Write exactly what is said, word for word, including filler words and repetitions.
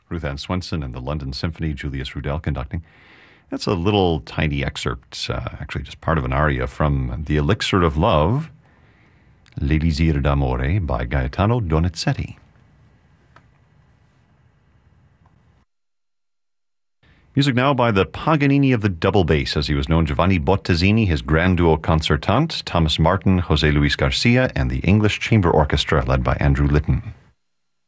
Ruth Ann Swenson and the London Symphony, Julius Rudel conducting. That's a little tiny excerpt, uh, actually just part of an aria from The Elixir of Love, L'Elisir d'Amore by Gaetano Donizetti. Music now by the Paganini of the double bass, as he was known, Giovanni Bottazzini, his Grand Duo Concertant, Thomas Martin, Jose Luis Garcia, and the English Chamber Orchestra led by Andrew Litton.